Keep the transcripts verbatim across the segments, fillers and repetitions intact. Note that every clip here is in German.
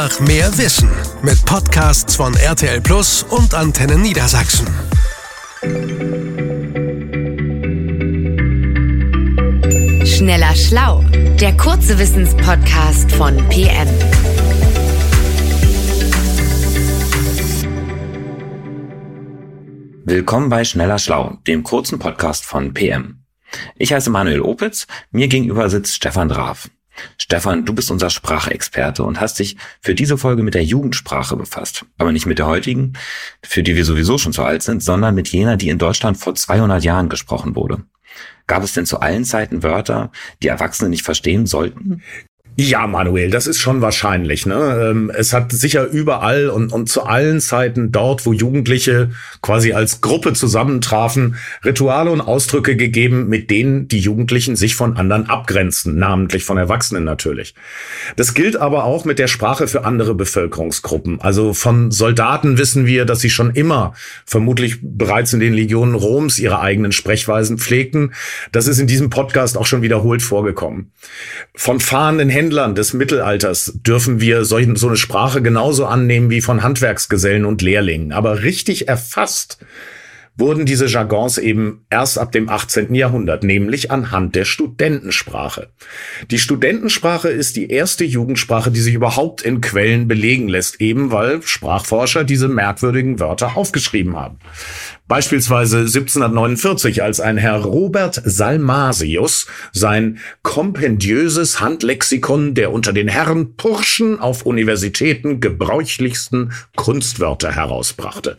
Nach mehr Wissen mit Podcasts von R T L Plus und Antenne Niedersachsen. Schneller Schlau, der kurze Wissenspodcast von P M. Willkommen bei Schneller Schlau, dem kurzen Podcast von P M. Ich heiße Manuel Opitz, mir gegenüber sitzt Stefan Draf. Stefan, du bist unser Sprachexperte und hast dich für diese Folge mit der Jugendsprache befasst. Aber nicht mit der heutigen, für die wir sowieso schon zu alt sind, sondern mit jener, die in Deutschland vor zweihundert Jahren gesprochen wurde. Gab es denn zu allen Zeiten Wörter, die Erwachsene nicht verstehen sollten? Ja, Manuel, das ist schon wahrscheinlich, ne? Es hat sicher überall und, und zu allen Zeiten dort, wo Jugendliche quasi als Gruppe zusammentrafen, Rituale und Ausdrücke gegeben, mit denen die Jugendlichen sich von anderen abgrenzen, namentlich von Erwachsenen natürlich. Das gilt aber auch mit der Sprache für andere Bevölkerungsgruppen. Also von Soldaten wissen wir, dass sie schon immer, vermutlich bereits in den Legionen Roms, ihre eigenen Sprechweisen pflegten. Das ist in diesem Podcast auch schon wiederholt vorgekommen. Von fahrenden Händlern des Mittelalters dürfen wir solch, so eine Sprache genauso annehmen wie von Handwerksgesellen und Lehrlingen. Aber richtig erfasst wurden diese Jargons eben erst ab dem achtzehnten Jahrhundert, nämlich anhand der Studentensprache. Die Studentensprache ist die erste Jugendsprache, die sich überhaupt in Quellen belegen lässt, eben weil Sprachforscher diese merkwürdigen Wörter aufgeschrieben haben. Beispielsweise siebzehnhundertneunundvierzig, als ein Herr Robert Salmasius sein kompendiöses Handlexikon der unter den Herren Burschen auf Universitäten gebräuchlichsten Kunstwörter herausbrachte.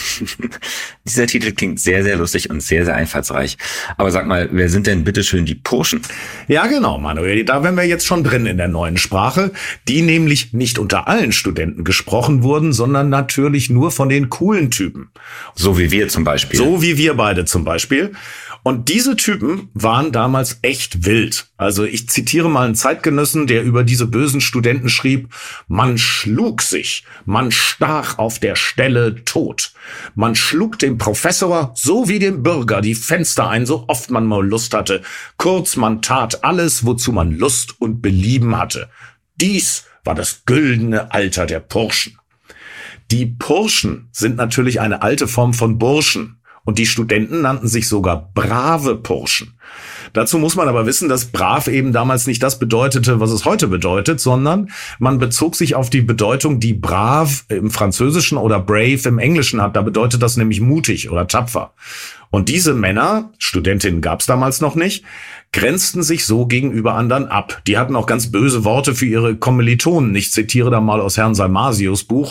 Dieser Titel klingt sehr, sehr lustig und sehr, sehr einfallsreich. Aber sag mal, wer sind denn bitteschön die Burschen? Ja, genau, Manuel. Da wären wir jetzt schon drin in der neuen Sprache, die nämlich nicht unter allen Studenten gesprochen wurden, sondern natürlich nur von den coolen Typen. So wie wir zum Beispiel. So wie wir beide zum Beispiel. Und diese Typen waren damals echt wild. Also ich zitiere mal einen Zeitgenossen, der über diese bösen Studenten schrieb: Man schlug sich, man stach auf der Stelle tot. Man schlug dem Professor so wie dem Bürger die Fenster ein, so oft man mal Lust hatte. Kurz, man tat alles, wozu man Lust und Belieben hatte. Dies war das güldene Alter der Burschen. Die Burschen sind natürlich eine alte Form von Burschen. Und die Studenten nannten sich sogar brave Burschen. Dazu muss man aber wissen, dass brav eben damals nicht das bedeutete, was es heute bedeutet, sondern man bezog sich auf die Bedeutung, die brav im Französischen oder brave im Englischen hat. Da bedeutet das nämlich mutig oder tapfer. Und diese Männer, Studentinnen gab es damals noch nicht, grenzten sich so gegenüber anderen ab. Die hatten auch ganz böse Worte für ihre Kommilitonen. Ich zitiere da mal aus Herrn Salmasius Buch: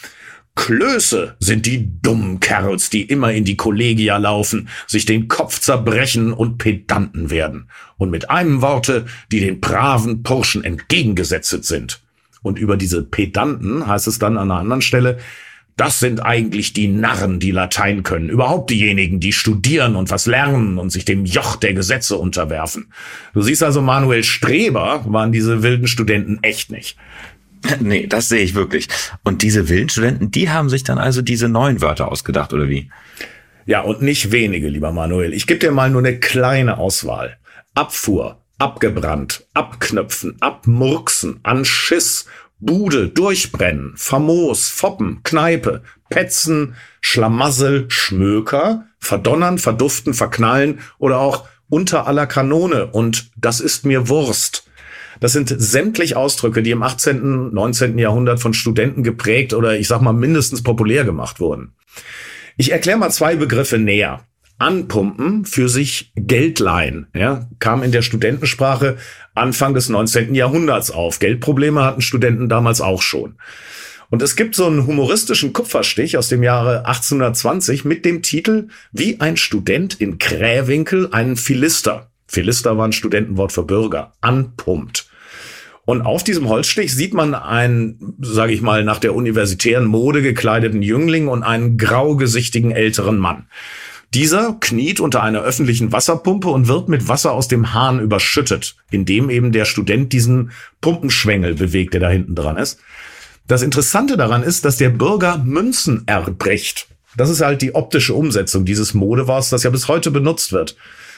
Klöße sind die dummen Kerls, die immer in die Kollegia laufen, sich den Kopf zerbrechen und Pedanten werden. Und mit einem Worte, die den braven Burschen entgegengesetzt sind. Und über diese Pedanten heißt es dann an einer anderen Stelle: Das sind eigentlich die Narren, die Latein können. Überhaupt diejenigen, die studieren und was lernen und sich dem Joch der Gesetze unterwerfen. Du siehst also, Manuel, Streber waren diese wilden Studenten echt nicht. Nee, das sehe ich wirklich. Und diese wilden Studenten, die haben sich dann also diese neuen Wörter ausgedacht, oder wie? Ja, und nicht wenige, lieber Manuel. Ich gebe dir mal nur eine kleine Auswahl. Abfuhr, abgebrannt, abknöpfen, abmurksen, Anschiss, Bude, durchbrennen, famos, foppen, Kneipe, petzen, Schlamassel, Schmöker, verdonnern, verduften, verknallen oder auch unter aller Kanone und das ist mir Wurst. Das sind sämtlich Ausdrücke, die im achtzehnten, neunzehnten Jahrhundert von Studenten geprägt oder ich sag mal mindestens populär gemacht wurden. Ich erkläre mal zwei Begriffe näher. Anpumpen, für sich Geld leihen, ja, kam in der Studentensprache Anfang des neunzehnten Jahrhunderts auf. Geldprobleme hatten Studenten damals auch schon. Und es gibt so einen humoristischen Kupferstich aus dem Jahre achtzehnhundertzwanzig mit dem Titel Wie ein Student in Krähwinkel einen Philister. Philister war ein Studentenwort für Bürger, anpumpt. Und auf diesem Holzstich sieht man einen, sage ich mal, nach der universitären Mode gekleideten Jüngling und einen graugesichtigen älteren Mann. Dieser kniet unter einer öffentlichen Wasserpumpe und wird mit Wasser aus dem Hahn überschüttet, indem eben der Student diesen Pumpenschwengel bewegt, der da hinten dran ist. Das Interessante daran ist, dass der Bürger Münzen erbricht. Das ist halt die optische Umsetzung dieses Modeworts, das ja bis heute benutzt wird.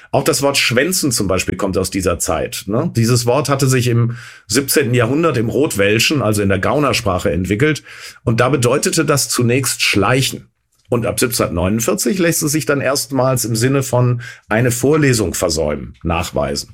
Auch das Wort schwänzen zum Beispiel kommt aus dieser Zeit. Ne? Dieses Wort hatte sich im siebzehnten Jahrhundert im Rotwelschen, also in der Gaunersprache, entwickelt. Und da bedeutete das zunächst schleichen. Und ab siebzehnhundertneunundvierzig lässt es sich dann erstmals im Sinne von eine Vorlesung versäumen nachweisen.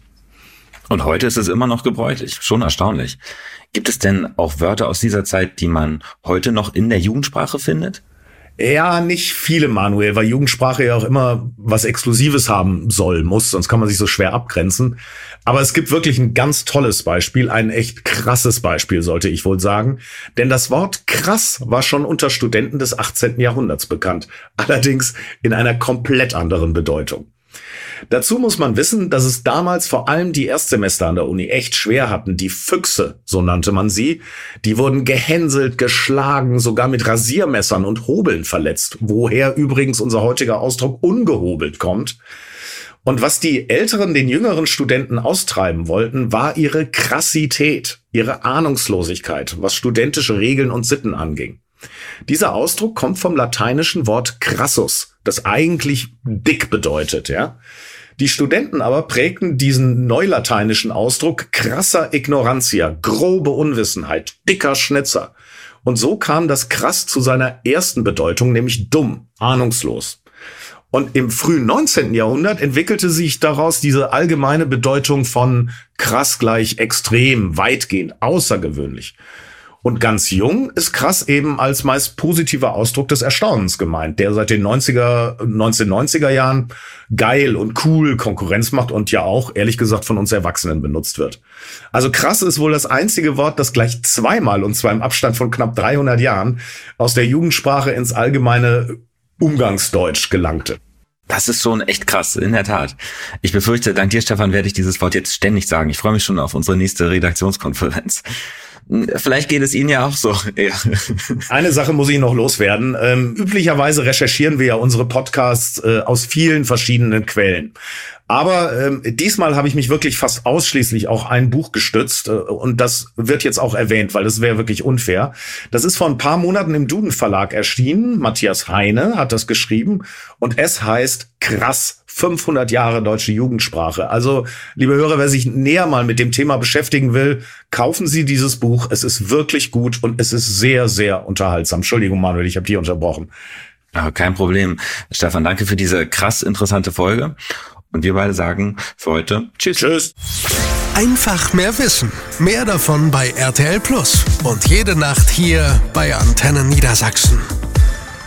Und heute ist es immer noch gebräuchlich. Schon erstaunlich. Gibt es denn auch Wörter aus dieser Zeit, die man heute noch in der Jugendsprache findet? Ja, nicht viele, Manuel, weil Jugendsprache ja auch immer was Exklusives haben soll, muss, sonst kann man sich so schwer abgrenzen. Aber es gibt wirklich ein ganz tolles Beispiel, ein echt krasses Beispiel, sollte ich wohl sagen. Denn das Wort krass war schon unter Studenten des achtzehnten Jahrhunderts bekannt. Allerdings in einer komplett anderen Bedeutung. Dazu muss man wissen, dass es damals vor allem die Erstsemester an der Uni echt schwer hatten. Die Füchse, so nannte man sie, die wurden gehänselt, geschlagen, sogar mit Rasiermessern und Hobeln verletzt. Woher übrigens unser heutiger Ausdruck ungehobelt kommt. Und was die Älteren den jüngeren Studenten austreiben wollten, war ihre Krassität, ihre Ahnungslosigkeit, was studentische Regeln und Sitten anging. Dieser Ausdruck kommt vom lateinischen Wort crassus, das eigentlich dick bedeutet, ja. Die Studenten aber prägten diesen neulateinischen Ausdruck crassa ignorantia, grobe Unwissenheit, dicker Schnitzer. Und so kam das krass zu seiner ersten Bedeutung, nämlich dumm, ahnungslos. Und im frühen neunzehnten Jahrhundert entwickelte sich daraus diese allgemeine Bedeutung von krass gleich extrem, weitgehend, außergewöhnlich. Und ganz jung ist krass eben als meist positiver Ausdruck des Erstaunens gemeint, der seit den neunziger, neunzehnhundertneunziger Jahren geil und cool Konkurrenz macht und ja auch, ehrlich gesagt, von uns Erwachsenen benutzt wird. Also krass ist wohl das einzige Wort, das gleich zweimal, und zwar im Abstand von knapp dreihundert Jahren, aus der Jugendsprache ins allgemeine Umgangsdeutsch gelangte. Das ist schon echt krass, in der Tat. Ich befürchte, dank dir, Stefan, werde ich dieses Wort jetzt ständig sagen. Ich freue mich schon auf unsere nächste Redaktionskonferenz. Vielleicht geht es Ihnen ja auch so. Ja. Eine Sache muss ich noch loswerden. Ähm, üblicherweise recherchieren wir ja unsere Podcasts äh, aus vielen verschiedenen Quellen. Aber ähm, diesmal habe ich mich wirklich fast ausschließlich auch ein Buch gestützt. Äh, und das wird jetzt auch erwähnt, weil das wäre wirklich unfair. Das ist vor ein paar Monaten im Duden Verlag erschienen. Matthias Heine hat das geschrieben. Und es heißt krass. fünfhundert Jahre deutsche Jugendsprache. Also, liebe Hörer, wer sich näher mal mit dem Thema beschäftigen will, kaufen Sie dieses Buch. Es ist wirklich gut und es ist sehr, sehr unterhaltsam. Entschuldigung, Manuel, ich habe dich unterbrochen. Ja, kein Problem. Stefan, danke für diese krass interessante Folge. Und wir beide sagen für heute Tschüss. Tschüss. Einfach mehr Wissen. Mehr davon bei R T L Plus. Und jede Nacht hier bei Antenne Niedersachsen.